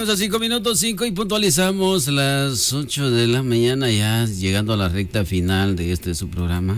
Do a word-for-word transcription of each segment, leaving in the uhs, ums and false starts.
Seguimos a cinco minutos, cinco y puntualizamos las ocho de la mañana, ya llegando a la recta final de este su programa.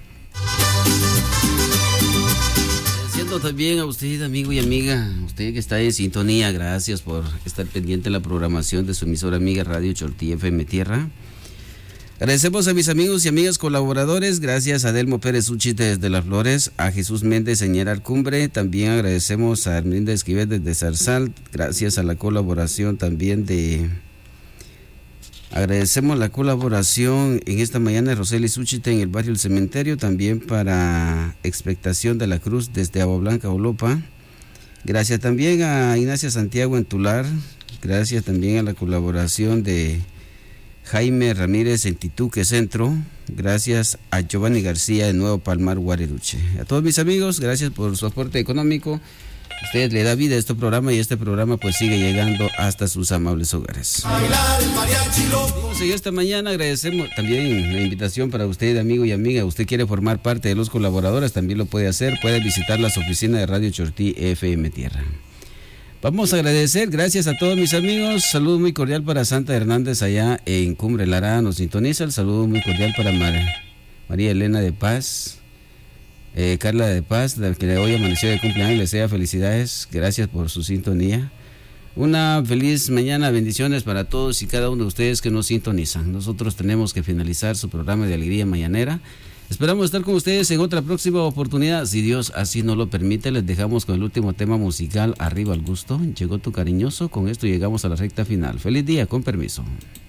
Agradeciendo también a usted, amigo y amiga, usted que está en sintonía, gracias por estar pendiente de la programación de su emisora amiga Radio Chortí F M Tierra. Agradecemos a mis amigos y amigas colaboradores, gracias a Delmo Pérez Uchite desde Las Flores, a Jesús Méndez Señera Cumbre, también agradecemos a Herminda Esquivel desde Zarzal, gracias a la colaboración también de... Agradecemos la colaboración en esta mañana de Roseli Uchite en el barrio El Cementerio, también para Expectación de la Cruz desde Agua Blanca, Olopa. Gracias también a Ignacia Santiago en Tular, gracias también a la colaboración de... Jaime Ramírez en Tituque Centro, gracias a Giovanni García de Nuevo Palmar, Guareruche. A todos mis amigos, gracias por su aporte económico. Usted le da vida a este programa y este programa pues sigue llegando hasta sus amables hogares. Y esta mañana agradecemos también la invitación para usted, amigo y amiga. Usted quiere formar parte de los colaboradores, también lo puede hacer. Puede visitar las oficinas de Radio Chortí F M Tierra. Vamos a agradecer, gracias a todos mis amigos. Saludo muy cordial para Santa Hernández allá en Cumbre Lara, nos sintoniza. El saludo muy cordial para Mar María Elena de Paz, eh, Carla de Paz, la que hoy amaneció de cumpleaños, les desea felicidades, gracias por su sintonía. Una feliz mañana, bendiciones para todos y cada uno de ustedes que nos sintonizan. Nosotros tenemos que finalizar su programa de Alegría Mañanera. Esperamos estar con ustedes en otra próxima oportunidad. Si Dios así nos lo permite, les dejamos con el último tema musical, Arriba al Gusto. Llegó tu cariñoso. Con esto llegamos a la recta final. Feliz día, con permiso.